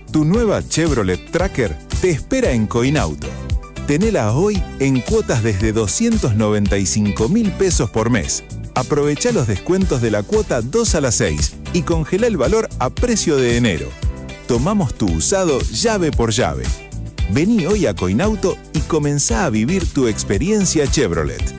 Tu nueva Chevrolet Tracker te espera en Coinauto. Tenela hoy en cuotas desde 295.000 pesos por mes. Aprovecha los descuentos de la cuota 2 a las 6 y congela el valor a precio de enero. Tomamos tu usado llave por llave. Vení hoy a Coinauto y comenzá a vivir tu experiencia Chevrolet.